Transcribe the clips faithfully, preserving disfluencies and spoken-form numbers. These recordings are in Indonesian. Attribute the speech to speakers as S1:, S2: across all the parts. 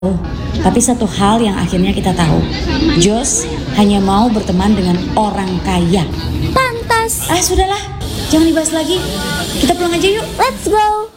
S1: Oh, tapi satu hal yang akhirnya kita tahu, Jos hanya mau berteman dengan orang kaya.
S2: Pantas.
S1: Ah, sudahlah, jangan dibahas lagi. Kita pulang aja yuk.
S2: Let's go.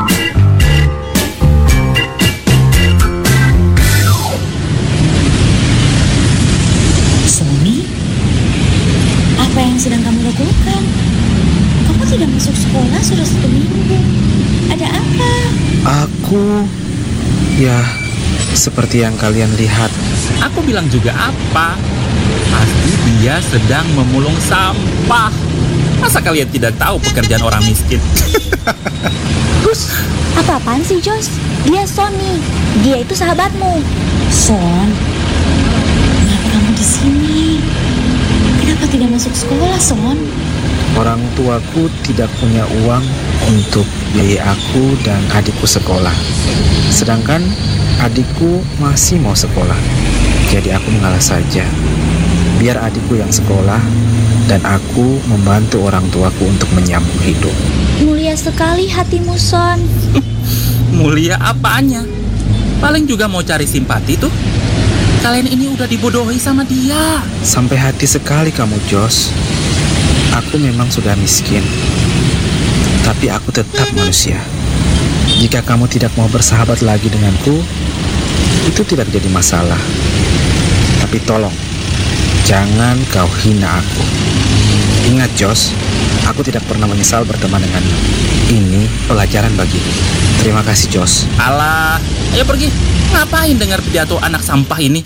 S1: Sony, apa yang sedang kamu lakukan? Kamu tidak masuk sekolah sudah satu minggu. Ada apa?
S3: Aku, ya, seperti yang kalian lihat.
S4: Aku bilang juga apa? Pasti dia sedang memulung sampah. Masa kalian tidak tahu pekerjaan orang miskin?
S2: Gus, apa-apaan sih Jos? Dia Sony. Dia itu sahabatmu.
S1: Son, kenapa kamu di sini? Kenapa tidak masuk sekolah, Son?
S3: Orang tuaku tidak punya uang untuk biaya aku dan adikku sekolah. Sedangkan adikku masih mau sekolah. Jadi aku mengalah saja. Biar adikku yang sekolah dan aku membantu orang tuaku untuk menyambung hidup.
S2: Mulia sekali hatimu, Son.
S4: Mulia apanya? Paling juga mau cari simpati tuh. Kalian ini udah dibodohi sama dia.
S3: Sampai hati sekali kamu, Jos. Aku memang sudah miskin, tapi aku tetap manusia. Jika kamu tidak mau bersahabat lagi denganku, itu tidak jadi masalah. Tapi tolong, jangan kau hina aku. Ingat, Jos, aku tidak pernah menyesal berteman denganmu. Ini pelajaran bagiku. Terima kasih, Jos.
S4: Alah, ayo pergi. Ngapain dengar pidato anak sampah ini?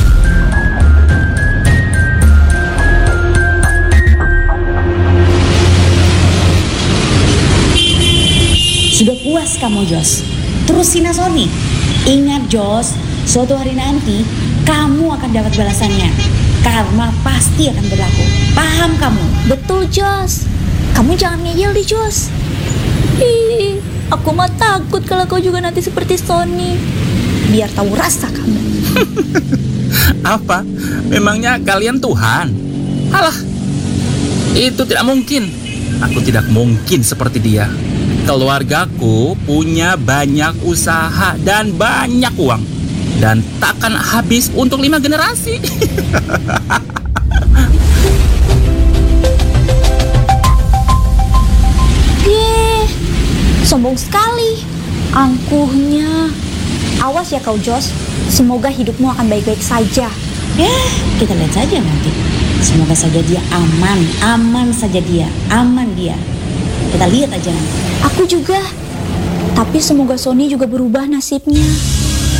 S1: Sudah puas kamu, Jos? Terus hina Sony. Ingat, Jos, suatu hari nanti kamu akan dapat balasannya. Karma pasti akan berlaku. Paham kamu?
S2: Betul, Jos. Kamu jangan ngeyel deh, Jos. Ih, aku mah takut kalau kau juga nanti seperti Sony. Biar tahu rasa kamu.
S4: Apa? Memangnya kalian Tuhan? Alah, itu tidak mungkin. Aku tidak mungkin seperti dia. Keluargaku punya banyak usaha dan banyak uang. Dan takkan habis untuk lima generasi.
S2: Yeay, sombong sekali. Angkuhnya. Awas ya kau, Jos. Semoga hidupmu akan baik-baik saja.
S1: Ya, kita lihat saja nanti. Semoga saja dia aman. Aman saja dia. Aman dia. Kita lihat aja nanti.
S2: Aku juga. Tapi semoga Sony juga berubah nasibnya.